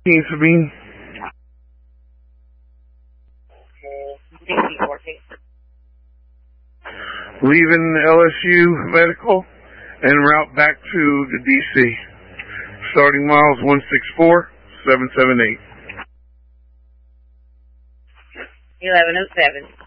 Sabine. Leaving LSU Medical en route back to the DC. Starting miles 164-778. 1107.